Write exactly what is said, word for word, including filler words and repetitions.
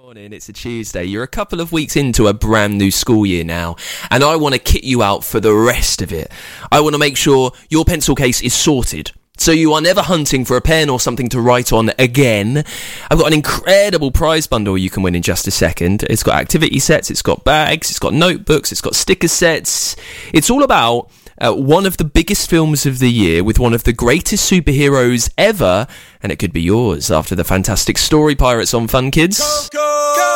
Morning, it's a Tuesday. You're a couple of weeks into a brand new school year now, and I want to kit you out for the rest of it. I want to make sure your pencil case is sorted, so you are never hunting for a pen or something to write on again. I've got an incredible prize bundle you can win in just a second. It's got activity sets, it's got bags, it's got notebooks, it's got sticker sets. It's all about uh, one of the biggest films of the year with one of the greatest superheroes ever, and it could be yours after the fantastic story Pirates on Fun Kids. Go, go, go!